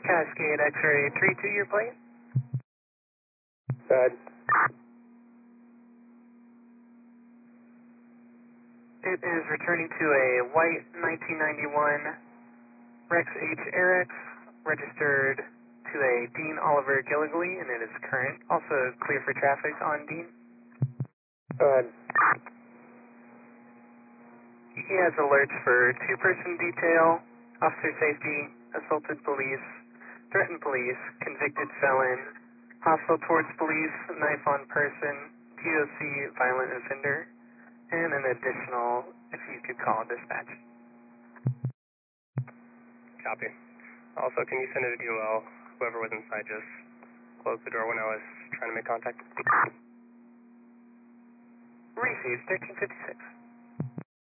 Cascade X-ray 32, your plate. Bad. It is returning to a white 1991 Rex H Airx, registered to a Dean Oliver Gilligley, and it is current. Also clear for traffic on Dean. Go ahead. He has alerts for two-person detail, officer safety, assaulted police, threatened police, convicted felon, hostile towards police, knife on person, POC, violent offender, and an additional, if you could call dispatch. Copy. Also, can you send a video while whoever was inside just closed the door when I was trying to make contact? Received 1356.